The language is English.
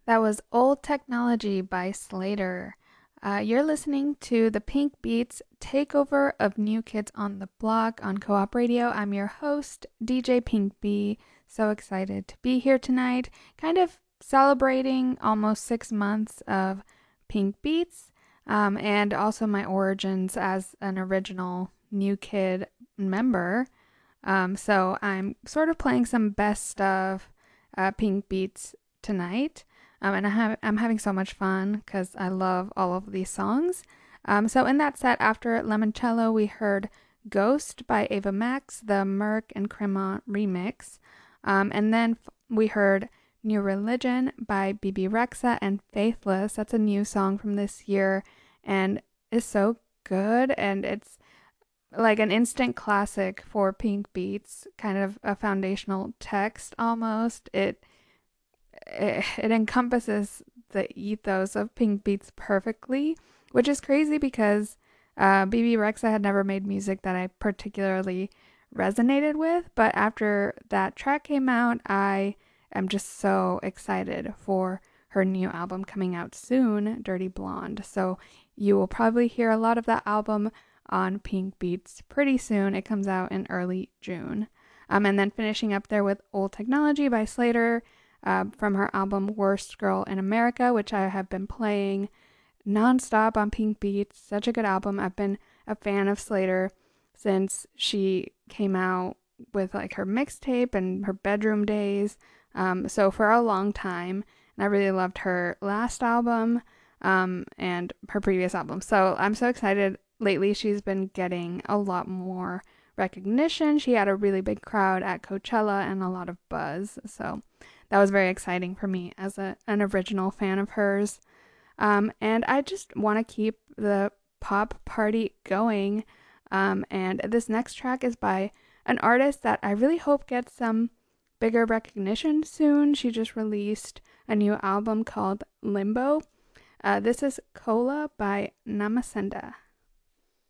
That was Old Technology by Slater. You're listening to the Pink Beats takeover of New Kids on the Block on Co op Radio. I'm your host, DJ Pink B. So excited to be here tonight, kind of celebrating almost 6 months of Pink Beats and also my origins as an original New Kid member. So I'm sort of playing some best of Pink Beats tonight. And I'm having so much fun because I love all of these songs. So in that set, after Lemoncello, we heard Ghost by Ava Max, the Merck and Cremont remix. And then we heard New Religion by BB Rexa and Faithless. That's a new song from this year and is so good. And it's like an instant classic for Pink Beats, kind of a foundational text almost. It encompasses the ethos of Pink Beats perfectly, which is crazy because BB Rexa had never made music that I particularly resonated with. But after that track came out, I am just so excited for her new album coming out soon, Dirty Blonde. So you will probably hear a lot of that album on Pink Beats pretty soon. It comes out in early June. And then finishing up there with Old Technology by Slater from her album Worst Girl in America, which I have been playing nonstop on Pink Beats. Such a good album. I've been a fan of Slater since she came out with like her mixtape and her bedroom days. So for a long time, and I really loved her last album and her previous album. So I'm so excited. Lately, she's been getting a lot more recognition. She had a really big crowd at Coachella and a lot of buzz. So that was very exciting for me as an original fan of hers. And I just want to keep the pop party going. And this next track is by an artist that I really hope gets some bigger recognition soon. She just released a new album called Limbo. This is Cola by Namasenda.